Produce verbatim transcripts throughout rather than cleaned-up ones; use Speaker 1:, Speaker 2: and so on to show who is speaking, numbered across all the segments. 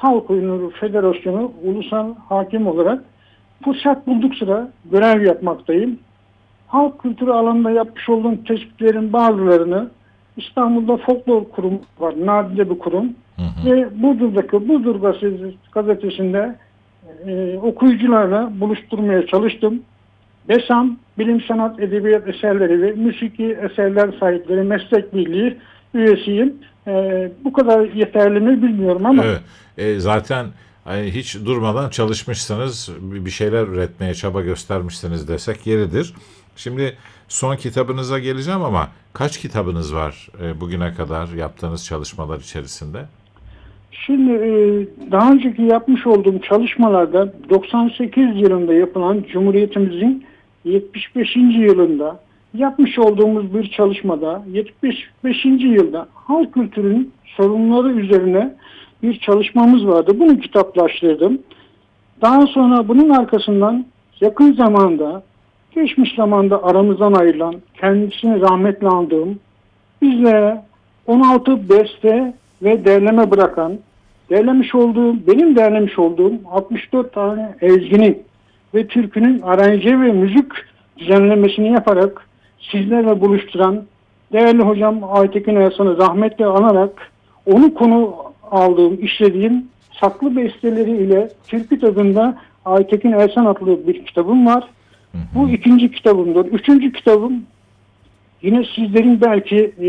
Speaker 1: Halk Oyunları Federasyonu Ulusal Hakim olarak fırsat bulduk sıra görev yapmaktayım. Halk kültürü alanında yapmış olduğum tespitlerin bazılarını İstanbul'da Folklor Kurumu var, nadide bir kurum. Hı hı. Ve Burdur'daki Burdur gazetesinde e, okuyucularla buluşturmaya çalıştım. BESAM, Bilim Sanat Edebiyat Eserleri ve Müziki Eserler Sahipleri Meslek Birliği üyesiyim. E, bu kadar yeterli mi bilmiyorum ama.
Speaker 2: Evet, e, zaten hani hiç durmadan çalışmışsınız, bir şeyler üretmeye çaba göstermişsiniz desek yeridir. Şimdi son kitabınıza geleceğim ama kaç kitabınız var e, bugüne kadar yaptığınız çalışmalar içerisinde?
Speaker 1: Şimdi e, daha önceki yapmış olduğum çalışmalarda doksan sekiz yılında yapılan Cumhuriyetimizin yetmiş beşinci yılında yapmış olduğumuz bir çalışmada yetmiş beşinci yılda halk kültürünün sorunları üzerine bir çalışmamız vardı. Bunu kitaplaştırdım. Daha sonra bunun arkasından yakın zamanda, geçmiş zamanda aramızdan ayrılan, kendisini rahmetle andığım, bizlere on altı beste ve derleme bırakan, derlemiş olduğum, benim derlemiş olduğum altmış dört tane ezginin ve türkünün aranje ve müzik düzenlemesini yaparak sizlerle buluşturan değerli hocam Aytekin Ersan'ı rahmetle anarak onu konu aldığım, işlediğim saklı besteleri ile türkü tadında Aytekin Ersan adlı bir kitabım var. Hı hı. Bu ikinci kitabımdır. Üçüncü kitabım yine sizlerin belki e,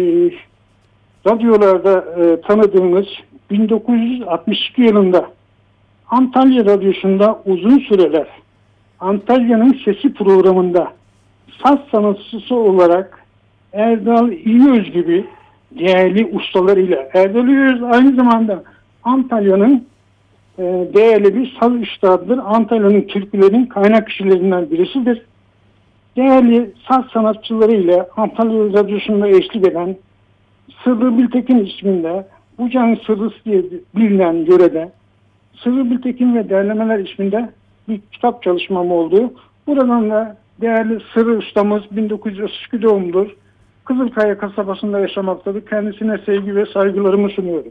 Speaker 1: radyolarda e, tanıdığımız bin dokuz yüz altmış iki yılında Antalya Radyosu'nda uzun süreler Antalya'nın Sesi programında saz sanatçısı olarak Erdal İyiöz gibi değerli ustalarıyla, Erdal İyiöz aynı zamanda Antalya'nın e, değerli bir saz üstadıdır. Antalya'nın türkülerin kaynak kişilerinden birisidir. Değerli saz sanatçılarıyla Antalya Radyosu'nda eşlik eden Sırrı Biltekin isminde Bucağın Sırrısı diye bilinen yörede Sırrı Biltekin ve Derlemeler isminde bir kitap çalışmam oldu. Buradan da değerli Sırrı ustamız bin dokuz yüz otuz iki doğumludur. Kızılkaya kasabasında yaşamaktadır. Kendisine sevgi ve saygılarımı sunuyorum.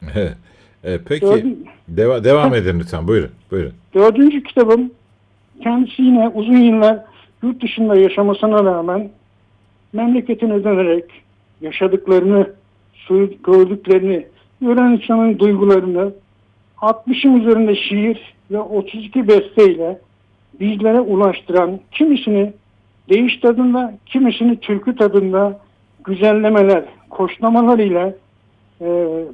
Speaker 2: e, peki Dördün... deva devam edin lütfen. Buyurun. Buyurun.
Speaker 1: Dördüncü kitabım kendisi yine uzun yıllar yurt dışında yaşamasına rağmen memleketine dönerek yaşadıklarını, gördüklerini, gören insanın duygularını altmışın üzerinde şiir ve otuz iki besteyle bizlere ulaştıran, kimisini değiş tadında, kimisini türkü tadında güzellemeler, koşlamalarıyla e,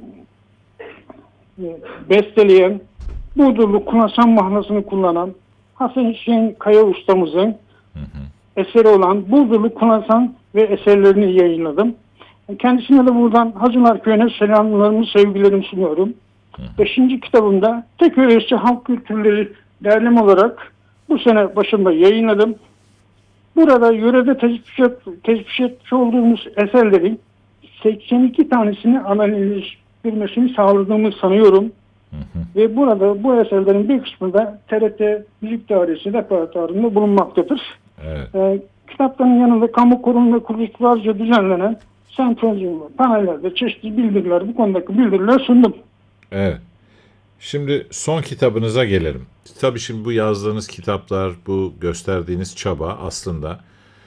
Speaker 1: e, besteleyen, Burdurlu Kunasan mahnasını kullanan Hasan Hüseyin Kaya ustamızın hı hı. eseri olan Burdurlu Kunasan ve eserlerini yayınladım. Kendisine de buradan Hacılar Köyü'ne selamlarımı, sevgilerimi sunuyorum. Hı hı. Beşinci kitabımda tek öğresi halk kültürleri derleme olarak bu sene başında yayınladım. Burada yörede tespit, tespit etmiş olduğumuz eserlerin seksen iki tanesini analizleştirmesini sağladığımı sanıyorum. Hı hı. Ve burada bu eserlerin bir kısmı da T R T Müzik Dairesi repertuarında bulunmaktadır.
Speaker 2: Evet.
Speaker 1: Ee, kitapların yanında kamu kurum ve kuruluşlarca düzenlenen sempozyum, panellerde çeşitli bildiriler, bu konudaki bildiriler sundum.
Speaker 2: Evet. Şimdi son kitabınıza gelelim. Tabii şimdi bu yazdığınız kitaplar, bu gösterdiğiniz çaba aslında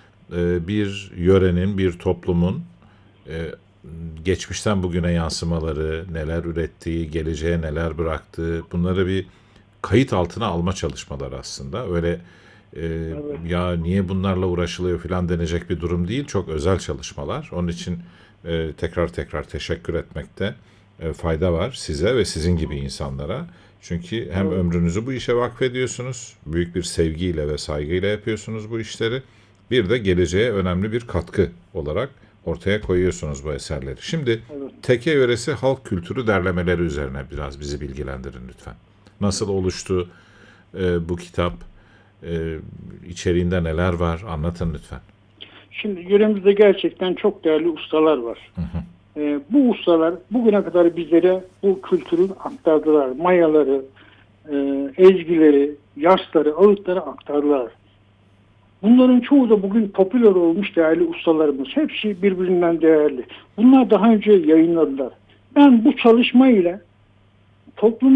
Speaker 2: e, bir yörenin, bir toplumun e, geçmişten bugüne yansımaları, neler ürettiği, geleceğe neler bıraktığı, bunları bir kayıt altına alma çalışmaları aslında. Öyle e, evet. ya niye bunlarla uğraşılıyor falan denecek bir durum değil. Çok özel çalışmalar. Onun için e, tekrar tekrar teşekkür etmekte e, fayda var size ve sizin gibi insanlara. Çünkü hem evet. ömrünüzü bu işe vakfediyorsunuz, büyük bir sevgiyle ve saygıyla yapıyorsunuz bu işleri. Bir de geleceğe önemli bir katkı olarak ortaya koyuyorsunuz bu eserleri. Şimdi evet. Teke Yöresi halk kültürü derlemeleri üzerine biraz bizi bilgilendirin lütfen. Nasıl oluştu e, bu kitap? E, içeriğinde neler var? Anlatın lütfen.
Speaker 1: Şimdi yöremizde gerçekten çok değerli ustalar var. Hı hı. E, bu ustalar bugüne kadar bizlere bu kültürü aktardılar. Mayaları, e, ezgileri, yaşları, ağıtları aktardılar. Bunların çoğu da bugün popüler olmuş değerli ustalarımız. Hepsi birbirinden değerli. Bunlar daha önce yayınladılar. Ben bu çalışmayla toplum